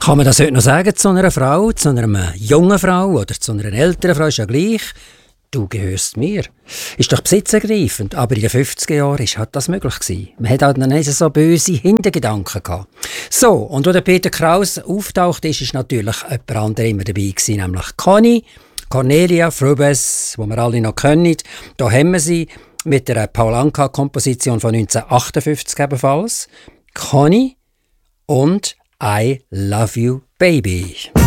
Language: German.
Kann man das heute noch sagen zu einer Frau, zu einer jungen Frau oder zu einer älteren Frau? Ist ja gleich. Du gehörst mir. Ist doch besitzergreifend. Aber in den 50er Jahren war das möglich gewesen. Man hat halt noch nicht so böse Hintergedanken gehabt. So, und wo der Peter Kraus auftaucht ist natürlich jemand anderes immer dabei gewesen, nämlich Conny, Cornelia Frobes, die wir alle noch kennen. Da haben wir sie mit der Paul Anka-Komposition von 1958 ebenfalls. Conny und I Love You Baby.